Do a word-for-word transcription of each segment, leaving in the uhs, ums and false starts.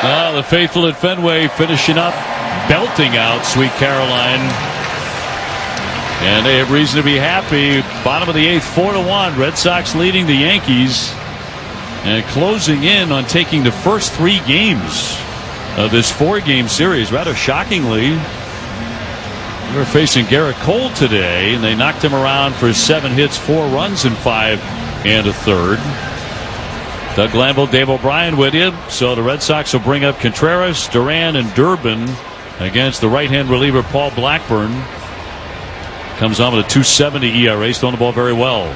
Well, the faithful at Fenway finishing up, belting out Sweet Caroline. And they have reason to be happy. Bottom of the eighth, four to one. Red Sox leading the Yankees. And closing in on taking the first three games of this four-game series. Rather shockingly, we were facing Garrett Cole today, and they knocked him around for seven hits, four runs in five and a third. Doug Lambeau, Dave O'Brien with you. So the Red Sox will bring up Contreras, Duran, and Durbin against the right-hand reliever Paul Blackburn. Comes on with a two seventy E R A, throwing the ball very well.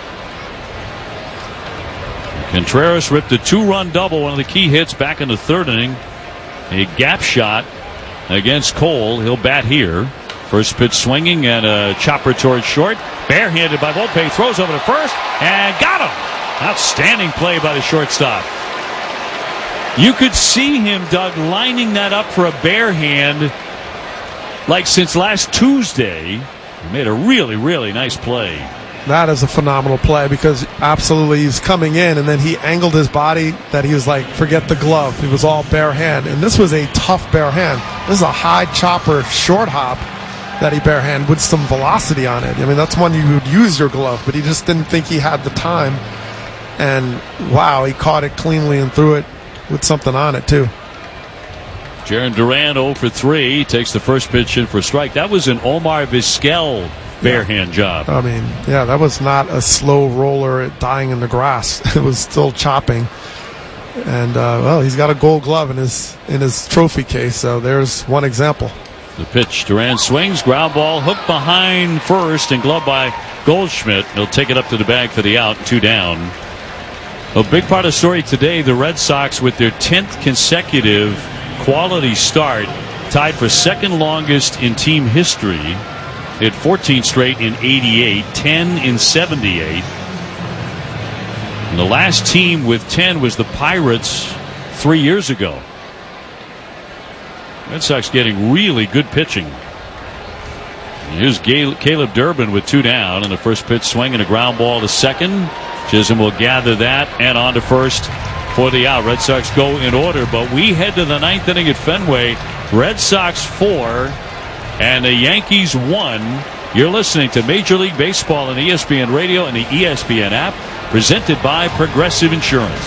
Contreras ripped a two-run double, one of the key hits back in the third inning. A gap shot against Cole. He'll bat here. First pitch swinging and a chopper towards short. Barehanded by Volpe, throws over to first and got him. Outstanding play by the shortstop. You could see him, Doug, lining that up for a bare hand like since last Tuesday. He made a really, really nice play. That is a phenomenal play because absolutely he's coming in and then he angled his body that he was like, forget the glove. It was all bare hand. And this was a tough bare hand. This is a high chopper short hop that he bare hand with some velocity on it. I mean, that's one you would use your glove, but he just didn't think he had the time. And wow, he caught it cleanly and threw it with something on it too. Jarren Duran oh for three, takes the first pitch in for a strike. That was an Omar Vizquel bare hand job. I mean, yeah, that was not a slow roller dying in the grass. It was still chopping. And uh, well, he's got a Gold Glove in his in his trophy case. So there's one example. The pitch, Duran swings, ground ball, hooked behind first, and gloved by Goldschmidt. He'll take it up to the bag for the out, two down. A big part of the story today: the Red Sox with their tenth consecutive quality start, tied for second longest in team history. They had fourteen straight in eighty-eight, ten in seventy-eight. And the last team with ten was the Pirates three years ago. Red Sox getting really good pitching. Here's Caleb Durbin with two down, and the first pitch swing and a ground ball to second. Chisholm will gather that and on to first for the out. Red Sox go in order, but we head to the ninth inning at Fenway. Red Sox four and the Yankees one. You're listening to Major League Baseball on E S P N Radio and the E S P N app, presented by Progressive Insurance.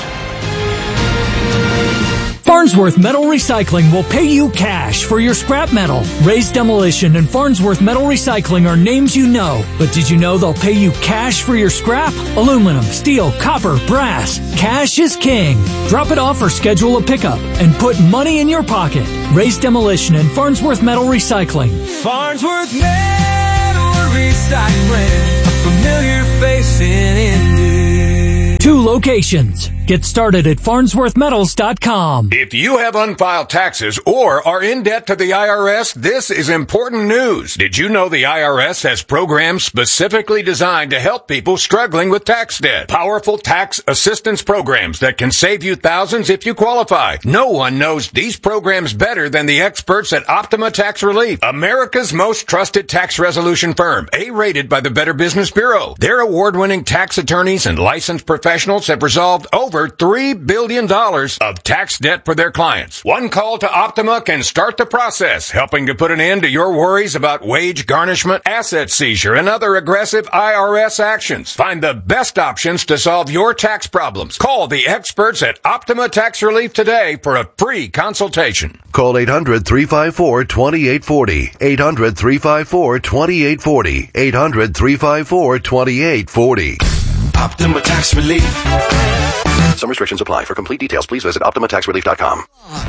Farnsworth Metal Recycling will pay you cash for your scrap metal. Ray's Demolition and Farnsworth Metal Recycling are names you know, but did you know they'll pay you cash for your scrap? Aluminum, steel, copper, brass. Cash is king. Drop it off or schedule a pickup and put money in your pocket. Ray's Demolition and Farnsworth Metal Recycling. Farnsworth Metal Recycling, a familiar face in Indy. Two locations. Get started at farnsworth metals dot com. If you have unfiled taxes or are in debt to the I R S, this is important news. Did you know the I R S has programs specifically designed to help people struggling with tax debt? Powerful tax assistance programs that can save you thousands if you qualify. No one knows these programs better than the experts at Optima Tax Relief, America's most trusted tax resolution firm, A-rated by the Better Business Bureau. Their award-winning tax attorneys and licensed professionals have resolved over three billion dollars of tax debt for their clients. One call to Optima can start the process, helping to put an end to your worries about wage garnishment, asset seizure, and other aggressive I R S actions. Find the best options to solve your tax problems. Call the experts at Optima Tax Relief today for a free consultation. Call eight hundred, three five four, two eight four zero. eight hundred, three five four, two eight four zero. eight hundred, three five four, two eight four zero. Optima Tax Relief. Some restrictions apply. For complete details, please visit optima tax relief dot com.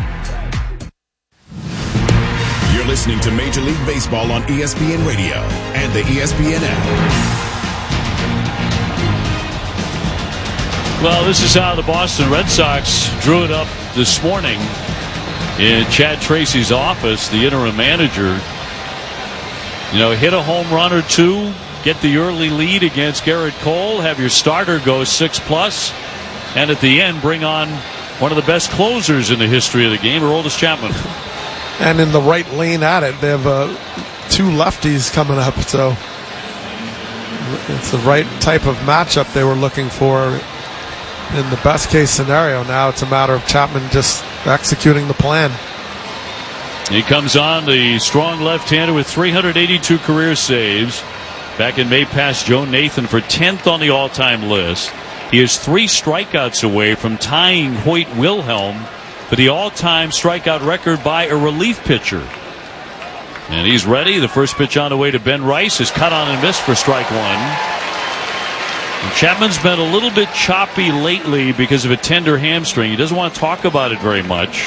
You're listening to Major League Baseball on E S P N Radio and the E S P N app. Well, this is how the Boston Red Sox drew it up this morning in Chad Tracy's office, the interim manager. You know, hit a home run or two, get the early lead against Garrett Cole, have your starter go six plus, and at the end bring on one of the best closers in the history of the game, Aroldis Chapman. And in the right lane at it, they have uh, two lefties coming up, so it's the right type of matchup they were looking for. in the best case scenario, now it's a matter of Chapman just executing the plan. He comes on, the strong left-hander with three hundred eighty-two career saves. Back in May, passed Joe Nathan for tenth on the all-time list. He is three strikeouts away from tying Hoyt Wilhelm for the all-time strikeout record by a relief pitcher. And he's ready. The first pitch on the way to Ben Rice is cut on and missed for strike one. And Chapman's been a little bit choppy lately because of a tender hamstring. He doesn't want to talk about it very much.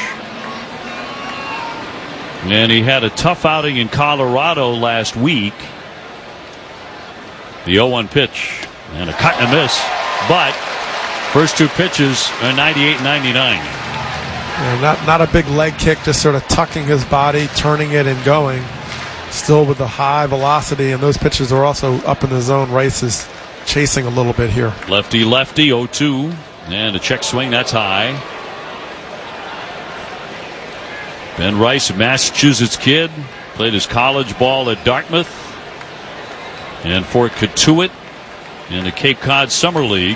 And he had a tough outing in Colorado last week. The oh one pitch and a cut and a miss. But first two pitches are ninety-eight and ninety-nine. Yeah, not, not a big leg kick, just sort of tucking his body, turning it and going. Still with the high velocity, and those pitches are also up in the zone. Rice is chasing a little bit here. Lefty, lefty, oh two. And a check swing, that's high. Ben Rice, a Massachusetts kid, played his college ball at Dartmouth and Fort Catuit in the Cape Cod Summer League.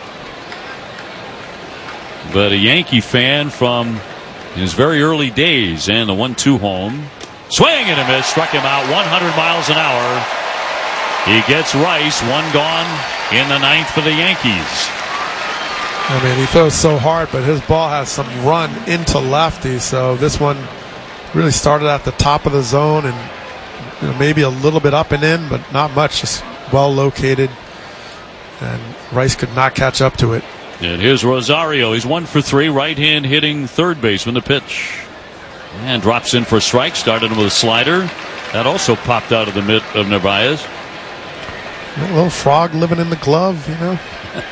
But a Yankee fan from his very early days, and the one two home. Swing and a miss, struck him out one hundred miles an hour. He gets Rice, one gone in the ninth for the Yankees. I mean, he throws so hard, but his ball has some run into lefty. So this one really started at the top of the zone and, you know, maybe a little bit up and in, but not much. Just well located, and Rice could not catch up to it. And here's Rosario. He's one for three, right hand hitting third baseman. The pitch and drops in for a strike. Started with a slider that also popped out of the mid of Narvaez. A little frog living in the glove, you know.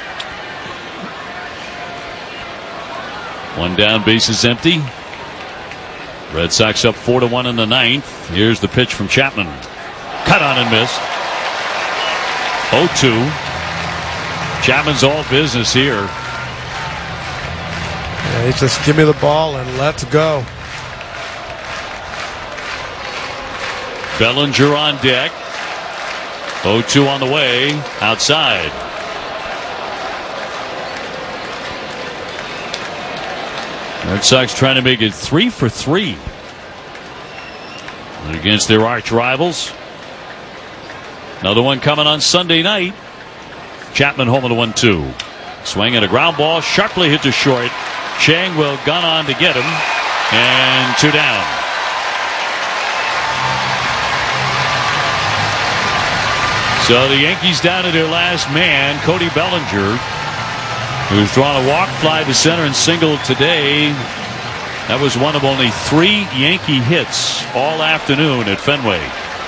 One down, base is empty. Red Sox up four to one in the ninth. Here's the pitch from Chapman. Cut on and missed. oh two. Chapman's all business here. Yeah, he just give me the ball and let's go. Bellinger on deck. oh two on the way. Outside. Red Sox trying to make it three for three against their arch rivals. Another one coming on Sunday night. Chapman home with a one two. Swing and a ground ball. Sharply hit to short. Chang will gun on to get him. And two down. So the Yankees down to their last man, Cody Bellinger, who's drawn a walk, fly to center, and singled today. That was one of only three Yankee hits all afternoon at Fenway.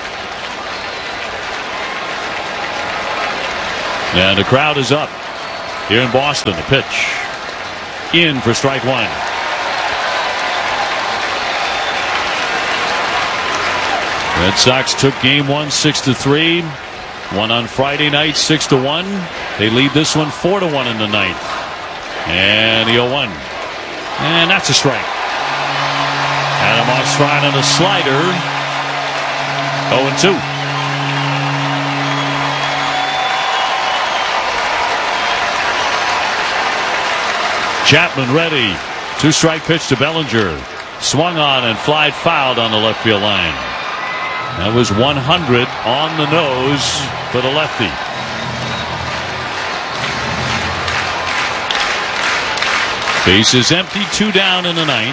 And the crowd is up here in Boston. The pitch in for strike one. Red Sox took game one six to three. One on Friday night, six to one. They lead this one four to one in the ninth. And the oh one. And that's a strike. Adam off stride on a slider. oh and two. Chapman ready. Two strike pitch to Bellinger. Swung on and fly fouled on the left field line. That was one hundred on the nose for the lefty. Base is empty, two down in the ninth.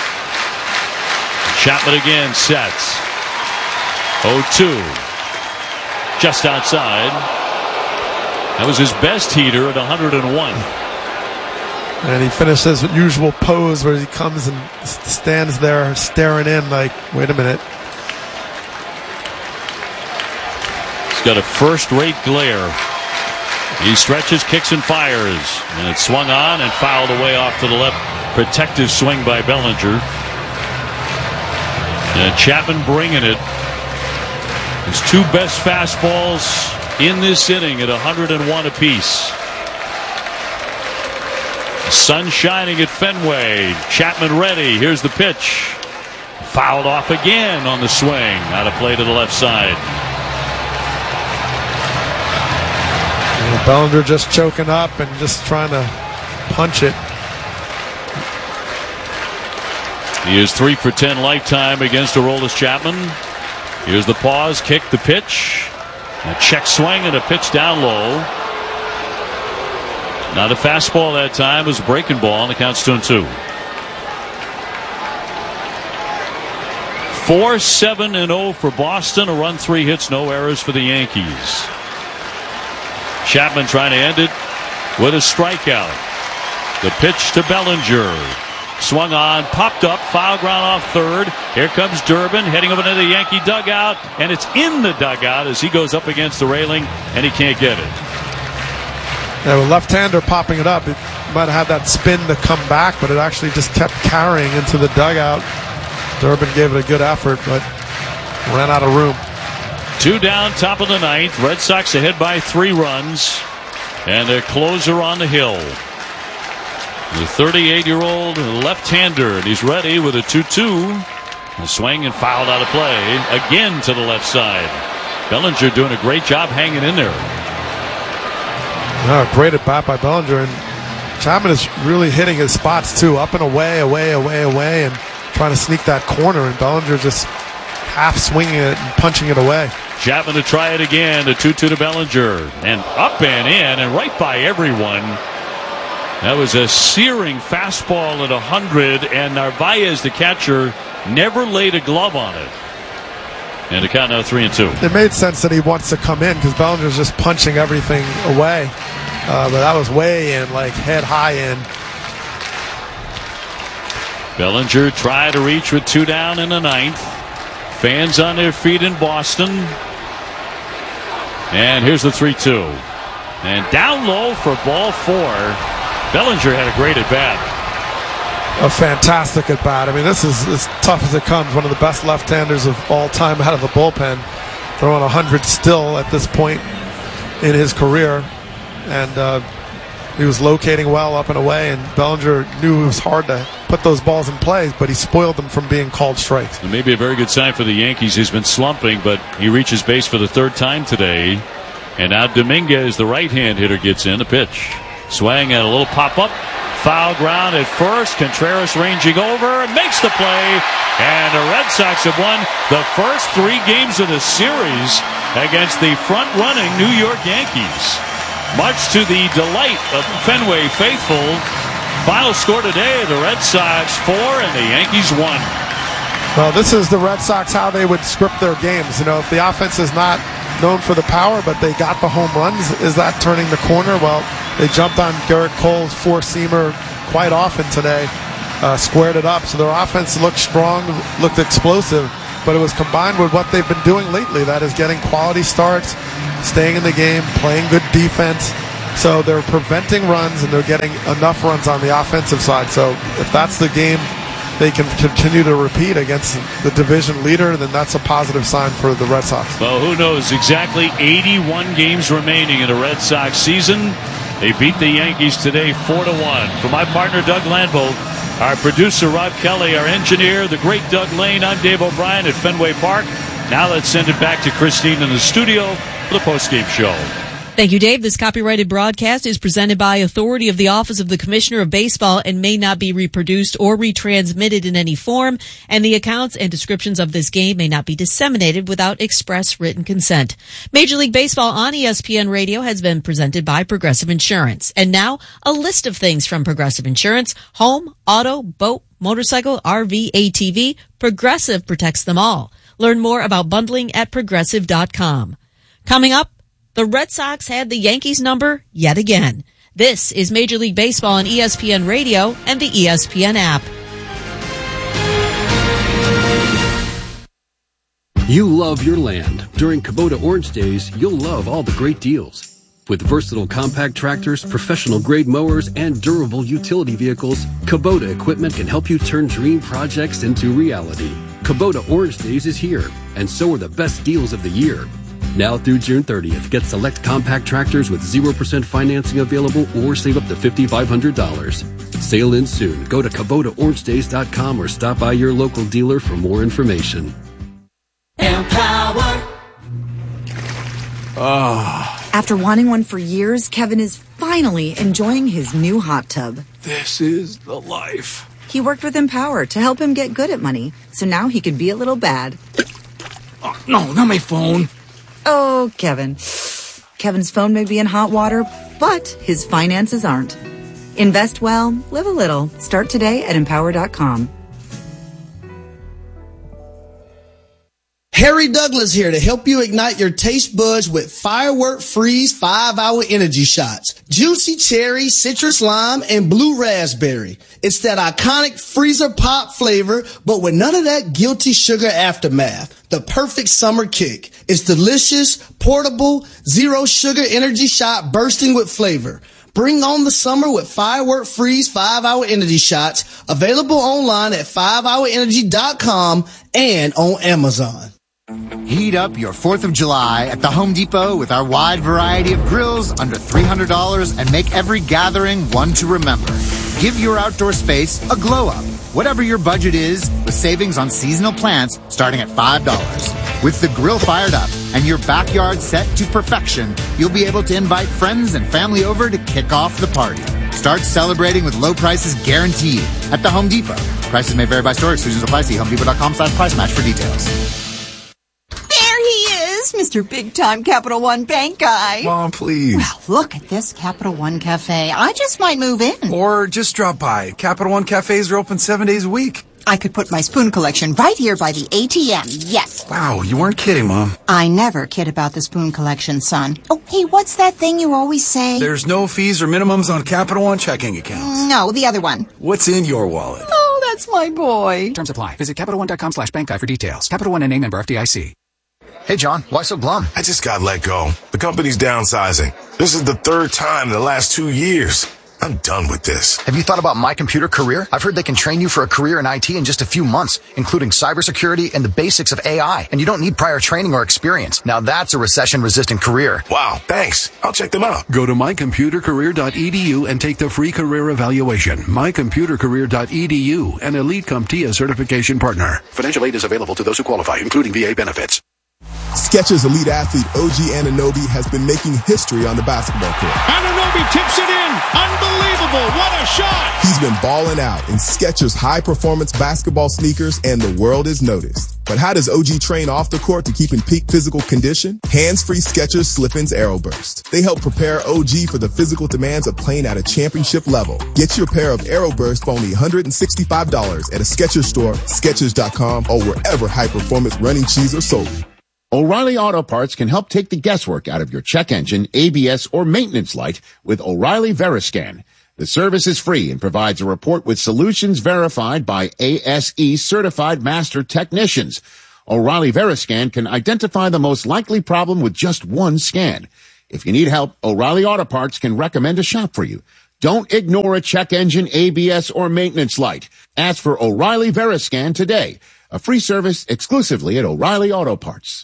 Chapman again sets. oh two. Just outside. That was his best heater at one hundred one. And he finished his usual pose where he comes and stands there staring in like, wait a minute. He's got a first-rate glare. He stretches, kicks, and fires. And it's swung on and fouled away off to the left. Protective swing by Bellinger. And Chapman bringing it. His two best fastballs in this inning at one hundred one apiece. The sun shining at Fenway. Chapman ready. Here's the pitch. Fouled off again on the swing. Out of play to the left side. And Bellinger just choking up and just trying to punch it. He is three for ten lifetime against Aroldis Chapman. Here's the pause, kick, the pitch. A check swing and a pitch down low. Not a fastball that time. It was a breaking ball, and the count's two and two. four seven and oh for Boston. A run, three hits, no errors for the Yankees. Chapman trying to end it with a strikeout. The pitch to Bellinger. Swung on, popped up, foul ground off third. Here comes Durbin heading over to the Yankee dugout, and it's in the dugout as he goes up against the railing, and he can't get it. Yeah, with left-hander popping it up, it might have had that spin to come back, but it actually just kept carrying into the dugout. Durbin gave it a good effort, but ran out of room. Two down, top of the ninth. Red Sox ahead by three runs, and their closer on the hill. The thirty-eight-year-old left-hander, and he's ready with a two two. A swing and fouled out of play again to the left side. Bellinger doing a great job hanging in there. Oh, great at bat by Bellinger, and Chapman is really hitting his spots too, up and away, away, away, away, and trying to sneak that corner, and Bellinger just half swinging it and punching it away. Chapman to try it again, the two two to Bellinger, and up and in, and right by everyone. That was a searing fastball at one hundred, and Narvaez, the catcher, never laid a glove on it. And the count now three and two. It made sense that he wants to come in because Bellinger's just punching everything away. Uh, but that was way in, like head high in. Bellinger tried to reach with two down in the ninth. Fans on their feet in Boston. And here's the three two. And down low for ball four. Bellinger had a great at bat. A fantastic at bat. I mean, this is as tough as it comes. One of the best left-handers of all time out of the bullpen. Throwing one hundred still at this point in his career. And uh, he was locating well up and away. And Bellinger knew it was hard to put those balls in play, but he spoiled them from being called strikes. It may be a very good sign for the Yankees. He's been slumping, but he reaches base for the third time today. And now Dominguez, the right-hand hitter, gets in. The pitch. Swang and a little pop-up. Foul ground at first. Contreras ranging over and makes the play. And the Red Sox have won the first three games of the series against the front-running New York Yankees. Much to the delight of Fenway faithful. Final score today, the Red Sox four and the Yankees one. Well, this is the Red Sox, how they would script their games. You know, if the offense is not known for the power, but they got the home runs, is that turning the corner? Well, they jumped on Garrett Cole's four-seamer quite often today, uh, squared it up. So their offense looked strong, looked explosive, but it was combined with what they've been doing lately. That is getting quality starts, staying in the game, playing good defense. So they're preventing runs, and they're getting enough runs on the offensive side. So if that's the game they can continue to repeat against the division leader, then that's a positive sign for the Red Sox. Well, who knows? Exactly eighty-one games remaining in the Red Sox season. They beat the Yankees today four to one. For my partner, Doug Landvold, our producer, Rob Kelly, our engineer, the great Doug Lane, I'm Dave O'Brien at Fenway Park. Now let's send it back to Christine in the studio for the postgame show. Thank you, Dave. This copyrighted broadcast is presented by authority of the Office of the Commissioner of Baseball and may not be reproduced or retransmitted in any form, and the accounts and descriptions of this game may not be disseminated without express written consent. Major League Baseball on E S P N Radio has been presented by Progressive Insurance. And now, a list of things from Progressive Insurance: home, auto, boat, motorcycle, R V, A T V. Progressive protects them all. Learn more about bundling at progressive dot com. Coming up, the Red Sox had the Yankees number yet again. This is Major League Baseball on E S P N Radio and the E S P N app. You love your land. During Kubota Orange Days, you'll love all the great deals. With versatile compact tractors, professional-grade mowers, and durable utility vehicles, Kubota equipment can help you turn dream projects into reality. Kubota Orange Days is here, and so are the best deals of the year. Now through June thirtieth, get select compact tractors with zero percent financing available or save up to five thousand five hundred dollars. Sale ends soon. Go to Kubota Orange Days dot com or stop by your local dealer for more information. Empower. Oh. After wanting one for years, Kevin is finally finally enjoying his new hot tub. This is the life. He worked with Empower to help him get good at money, so now he could be a little bad. Oh, no, not my phone. Oh, Kevin. Kevin's phone may be in hot water, but his finances aren't. Invest well, live a little. Start today at empower dot com. Harry Douglas here to help you ignite your taste buds with Firework Freeze five hour Energy Shots. Juicy cherry, citrus lime, and blue raspberry. It's that iconic freezer pop flavor, but with none of that guilty sugar aftermath. The perfect summer kick. It's delicious, portable, zero sugar energy shot bursting with flavor. Bring on the summer with Firework Freeze five hour Energy Shots. Available online at five hour energy dot com and on Amazon. Heat up your fourth of July at the Home Depot with our wide variety of grills under three hundred dollars and make every gathering one to remember. Give your outdoor space a glow up. Whatever your budget is, with savings on seasonal plants starting at five dollars. With the grill fired up and your backyard set to perfection, you'll be able to invite friends and family over to kick off the party. Start celebrating with low prices guaranteed at the Home Depot. Prices may vary by store. Exclusions apply. See home depot dot com slash price match for details. There he is, Mister Big Time Capital One Bank guy. Mom, please. Well, look at this Capital One Cafe. I just might move in. Or just drop by. Capital One cafes are open seven days a week. I could put my spoon collection right here by the A T M, yes. Wow, you weren't kidding, Mom. I never kid about the spoon collection, son. Oh, hey, what's that thing you always say? There's no fees or minimums on Capital One checking accounts. No, the other one. What's in your wallet? Oh, that's my boy. Terms apply. Visit Capital One dot com slash bank guy for details. Capital One N A member F D I C. Hey, John, why so glum? I just got let go. The company's downsizing. This is the third time in the last two years. I'm done with this. Have you thought about My Computer Career? I've heard they can train you for a career in I T in just a few months, including cybersecurity and the basics of A I. And you don't need prior training or experience. Now that's a recession-resistant career. Wow, thanks. I'll check them out. Go to my computer career dot e d u and take the free career evaluation. my computer career dot e d u, an Elite CompTIA certification partner. Financial aid is available to those who qualify, including V A benefits. Skechers elite athlete O G Anunoby has been making history on the basketball court. Anunoby tips it in. Unbelievable. What a shot. He's been balling out in Skechers high-performance basketball sneakers, and the world has noticed. But how does O G train off the court to keep in peak physical condition? Hands-free Skechers Slip-ins Aeroburst. They help prepare O G for the physical demands of playing at a championship level. Get your pair of Aeroburst for only one hundred sixty-five dollars at a Skechers store, Skechers dot com, or wherever high-performance running shoes are sold. O'Reilly Auto Parts can help take the guesswork out of your check engine, A B S, or maintenance light with O'Reilly Veriscan. The service is free and provides a report with solutions verified by A S E certified master technicians. O'Reilly Veriscan can identify the most likely problem with just one scan. If you need help, O'Reilly Auto Parts can recommend a shop for you. Don't ignore a check engine, A B S, or maintenance light. Ask for O'Reilly Veriscan today. A free service exclusively at O'Reilly Auto Parts.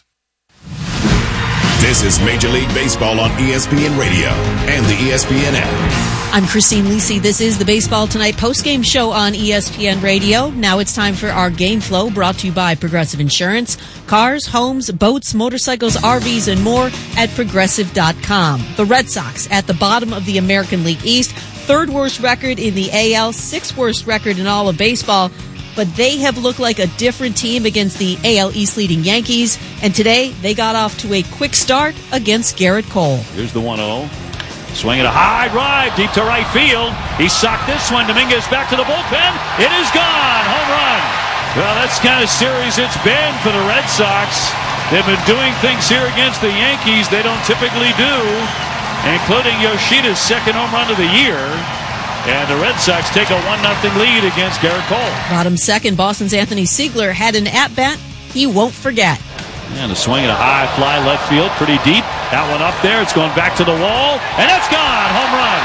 This is Major League Baseball on E S P N Radio and the E S P N app. I'm Christine Lisi. This is the Baseball Tonight postgame show on E S P N Radio. Now it's time for our game flow, brought to you by Progressive Insurance. Cars, homes, boats, motorcycles, R Vs, and more at Progressive dot com. The Red Sox at the bottom of the American League East. Third worst record in the A L, sixth worst record in all of baseball. But they have looked like a different team against the A L East leading Yankees. And today, they got off to a quick start against Garrett Cole. Here's the one oh. Swinging a high drive deep to right field. He socked this one. Dominguez back to the bullpen. It is gone. Home run. Well, that's the kind of series it's been for the Red Sox. They've been doing things here against the Yankees they don't typically do, including Yoshida's second home run of the year. And the Red Sox take a one nothing lead against Garrett Cole. Bottom second, Boston's Anthony Siegler had an at-bat he won't forget. And a swing and a high fly left field, pretty deep. That one up there, it's going back to the wall, and that's gone. Home run.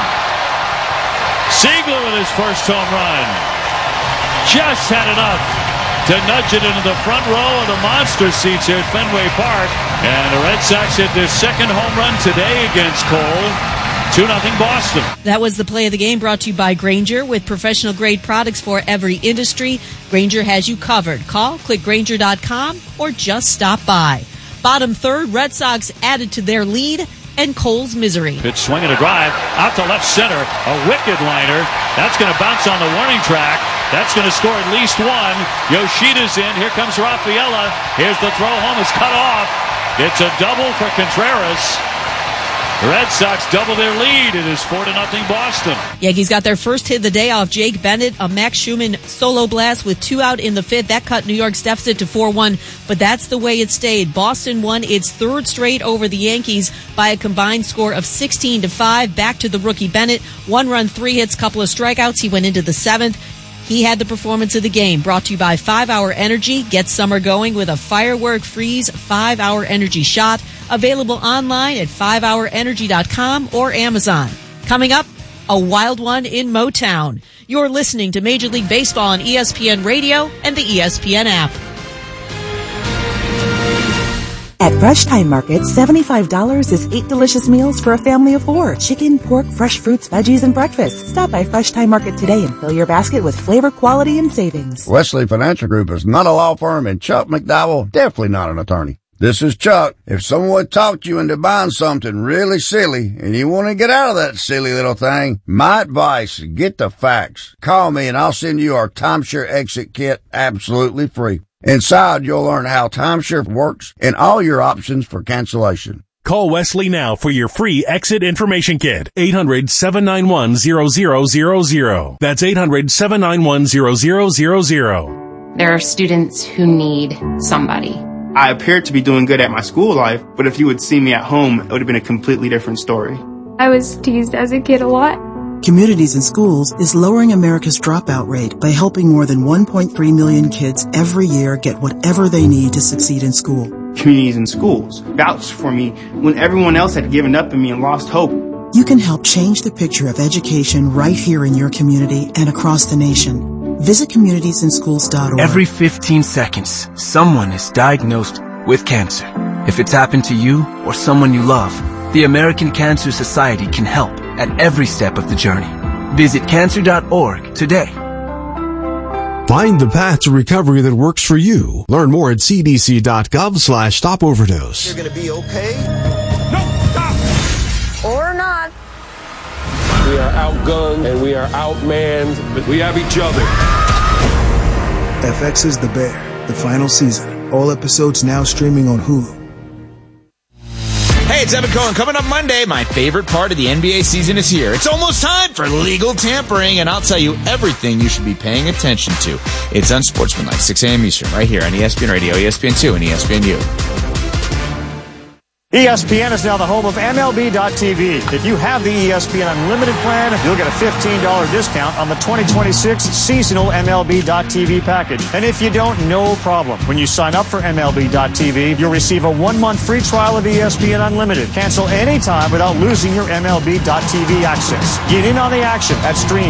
Siegler with his first home run. Just had enough to nudge it into the front row of the monster seats here at Fenway Park. And the Red Sox hit their second home run today against Cole. two nothing Boston. That was the play of the game, brought to you by Grainger. With professional grade products for every industry, Grainger has you covered. Call, click Grainger dot com, or just stop by. Bottom third, Red Sox added to their lead and Cole's Misery. Pitch swing and a drive out to left center. A wicked liner. That's going to bounce on the warning track. That's going to score at least one. Yoshida's in. Here comes Rafaela. Here's the throw home. It's cut off. It's a double for Contreras. The Red Sox double their lead. It is four to nothing Boston. Yankees got their first hit of the day off Jake Bennett, a Max Schumann solo blast with two out in the fifth. That cut New York's deficit to four one, but that's the way it stayed. Boston won its third straight over the Yankees by a combined score of sixteen to five. Back to the rookie Bennett. One run, three hits, couple of strikeouts. He went into the seventh. He had the performance of the game. Brought to you by five hour Energy. Get summer going with a Firework Freeze five hour Energy shot. Available online at five hour energy dot com or Amazon. Coming up, a wild one in Motown. You're listening to Major League Baseball on E S P N Radio and the E S P N app. At Fresh Time Market, seventy-five dollars is eight delicious meals for a family of four. Chicken, pork, fresh fruits, veggies, and breakfast. Stop by Fresh Time Market today and fill your basket with flavor, quality, and savings. Wesley Financial Group is not a law firm, and Chuck McDowell definitely not an attorney. This is Chuck. If someone talked you into buying something really silly and you want to get out of that silly little thing, my advice, get the facts. Call me and I'll send you our timeshare exit kit absolutely free. Inside, you'll learn how timeshare works and all your options for cancellation. Call Wesley now for your free exit information kit. eight hundred, seven nine one, zero zero zero zero. That's eight hundred, seven nine one, zero zero zero zero. There are students who need somebody. I appeared to be doing good at my school life, but if you would see me at home, it would have been a completely different story. I was teased as a kid a lot. Communities in Schools is lowering America's dropout rate by helping more than one point three million kids every year get whatever they need to succeed in school. Communities in Schools vouched for me when everyone else had given up on me and lost hope. You can help change the picture of education right here in your community and across the nation. Visit communities in schools dot org. Every fifteen seconds, someone is diagnosed with cancer. If it's happened to you or someone you love, the American Cancer Society can help at every step of the journey. Visit cancer dot org today. Find the path to recovery that works for you. Learn more at c d c dot gov slash stop overdose. You're going to be okay? No, stop! Or not. We are outgunned and we are outmanned, but we have each other. F X's The Bear, the final season. All episodes now streaming on Hulu. Hey, it's Evan Cohen. Coming up Monday, my favorite part of the N B A season is here. It's almost time for legal tampering, and I'll tell you everything you should be paying attention to. It's Unsportsmanlike, six a.m. Eastern, right here on E S P N Radio, E S P N two, and E S P N U. E S P N is now the home of M L B dot T V. If you have the E S P N Unlimited plan, you'll get a fifteen dollars discount on the twenty twenty-six seasonal M L B dot T V package. And if you don't, no problem. When you sign up for M L B dot T V, you'll receive a one-month free trial of E S P N Unlimited. Cancel anytime without losing your M L B dot T V access. Get in on the action at Stream.